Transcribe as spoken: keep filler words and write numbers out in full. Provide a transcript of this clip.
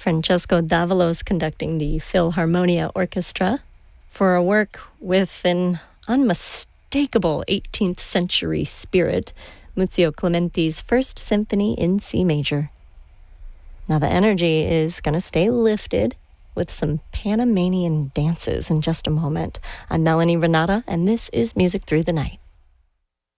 Francesco Davalos conducting the Philharmonia Orchestra for a work with an unmistakable eighteenth century spirit, Muzio Clementi's First Symphony in C major. Now the energy is going to stay lifted with some Panamanian dances in just a moment. I'm Melanie Renata, and this is Music Through the Night.